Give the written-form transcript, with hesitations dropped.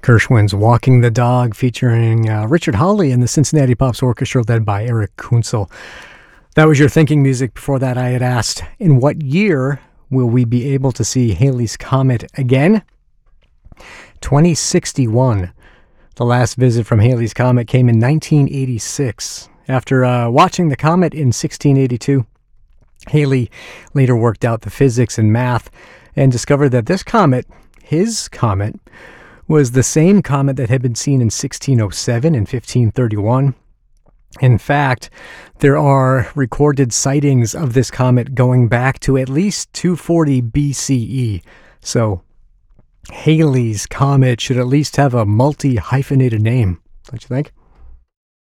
Gershwin's Walking the Dog, featuring Richard Hawley and the Cincinnati Pops Orchestra, led by Eric Kunzel. That was your thinking music. Before that, I had asked, in what year will we be able to see Halley's Comet again? 2061. The last visit from Halley's Comet came in 1986. After watching the comet in 1682, Halley later worked out the physics and math and discovered that this comet, his comet, was the same comet that had been seen in 1607 and 1531. In fact, there are recorded sightings of this comet going back to at least 240 BCE. So Halley's Comet should at least have a multi-hyphenated name, don't you think?